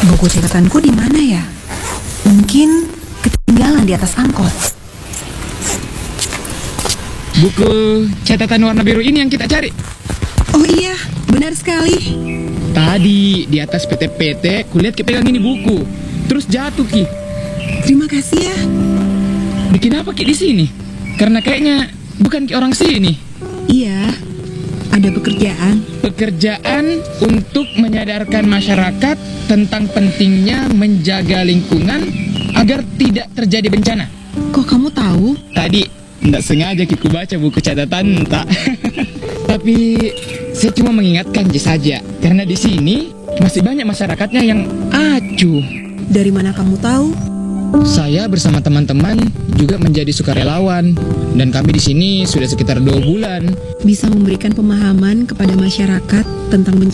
Buku catatanku di mana ya? Mungkin ketinggalan di atas angkot. Buku catatan warna biru ini yang kita cari. Oh iya, benar sekali. Tadi di atas PT-PT, kulihat Ki pegang ini buku. Terus jatuh, Ki. Terima kasih ya. Bikin apa Ki di sini? Karena kayaknya bukan Ki orang sini. Iya, ada pekerjaan. Pekerjaan untuk menyadarkan masyarakat tentang pentingnya menjaga lingkungan agar tidak terjadi bencana. Kok kamu tahu? Tadi tidak sengaja Ki baca buku catatan tak. Tapi saya cuma mengingatkan saja karena di sini masih banyak masyarakatnya yang acuh. Dari mana kamu tahu? Saya bersama teman-teman juga menjadi sukarelawan dan kami di sini sudah sekitar 2 bulan. Bisa memberikan pemahaman kepada masyarakat tentang bencana